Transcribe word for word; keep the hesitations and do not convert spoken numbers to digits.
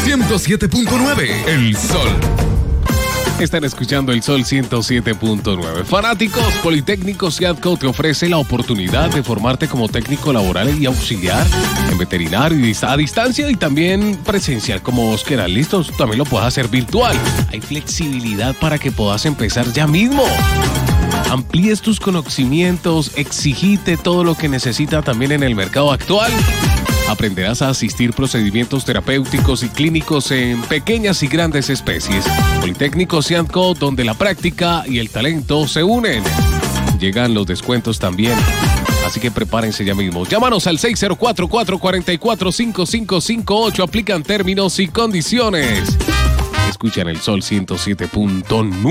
ciento siete punto nueve, El Sol. Están escuchando El Sol ciento siete punto nueve. Fanáticos, Politécnico Ciadco te ofrece la oportunidad de formarte como técnico laboral y auxiliar en veterinario y a distancia y también presencial como vos quieras. Listos, también lo puedes hacer virtual. Hay flexibilidad para que puedas empezar ya mismo. Amplíes tus conocimientos, exigite todo lo que necesita también en el mercado actual. Aprenderás a asistir procedimientos terapéuticos y clínicos en pequeñas y grandes especies. Politécnico Ciadco, donde la práctica y el talento se unen. Llegan los descuentos también, así que prepárense ya mismo. Llámanos al seis cero cuatro, cuatro cuatro cuatro, cinco cinco cinco ocho. Aplican términos y condiciones. Escuchan El Sol ciento siete punto nueve.